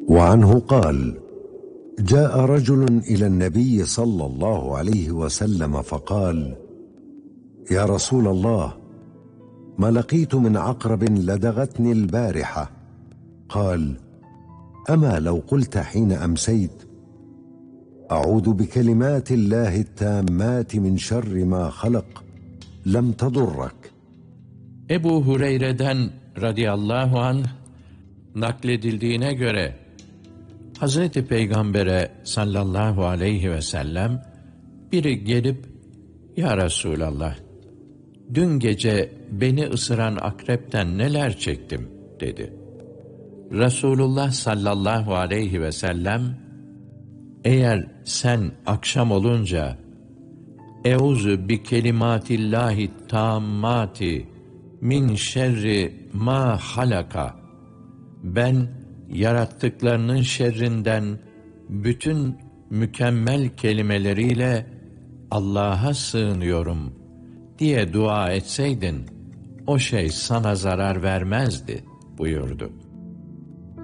وعنه قال: جاء رجل إلى النبي صلى الله عليه وسلم فقال: يا رسول الله، ما لقيت من عقرب لدغتني البارحة. قال: أما لو قلت حين أمسيت: أعوذ بكلمات الله التامات من شر ما خلق، لم تضرك. Ebu Hureyre'den radıyallahu anh nakledildiğine göre Hazreti Peygamber'e sallallahu aleyhi ve sellem biri gelip "Ya Resulallah, dün gece beni ısıran akrepten neler çektim?" dedi. Resulullah sallallahu aleyhi ve sellem, "Eğer sen akşam olunca Euzu bi kelimatillahi tammati min şerri ma halaka, ben yarattıklarının şerrinden bütün mükemmel kelimeleriyle Allah'a sığınıyorum diye dua etseydin, o şey sana zarar vermezdi" buyurdu.